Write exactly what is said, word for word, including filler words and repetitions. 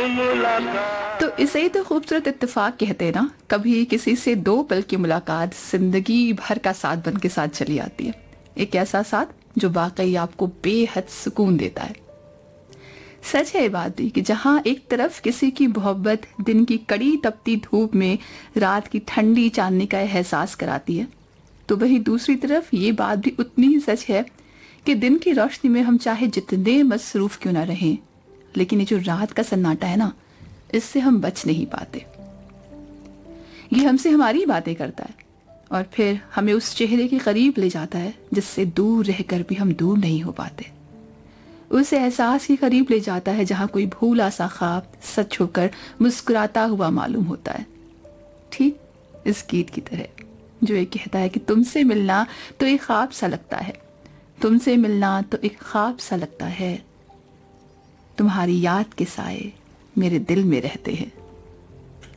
تو اسے تو خوبصورت اتفاق کہتے ہیں نا. کبھی کسی سے دو پل کی ملاقات زندگی بھر کا ساتھ بن کے ساتھ چلی آتی ہے. ایک ایسا ساتھ جو واقعی آپ کو بے حد سکون دیتا ہے. سچ ہے یہ بات بھی کہ جہاں ایک طرف کسی کی محبت دن کی کڑی تپتی دھوپ میں رات کی ٹھنڈی چاندنی کا احساس کراتی ہے، تو وہیں دوسری طرف یہ بات بھی اتنی ہی سچ ہے کہ دن کی روشنی میں ہم چاہے جتنے مصروف کیوں نہ رہیں، لیکن یہ جو رات کا سناٹا ہے نا، اس سے ہم بچ نہیں پاتے. یہ ہم سے ہماری باتیں کرتا ہے اور پھر ہمیں اس چہرے کے قریب لے جاتا ہے جس سے دور رہ کر بھی ہم دور نہیں ہو پاتے. اس احساس کے قریب لے جاتا ہے جہاں کوئی بھولا سا خواب سچ ہو کر مسکراتا ہوا معلوم ہوتا ہے. ٹھیک اس گیت کی طرح جو یہ کہتا ہے کہ تم سے ملنا تو ایک خواب سا لگتا ہے، تم سے ملنا تو ایک خواب سا لگتا ہے، تمہاری یاد کے سائے میرے دل میں رہتے ہیں.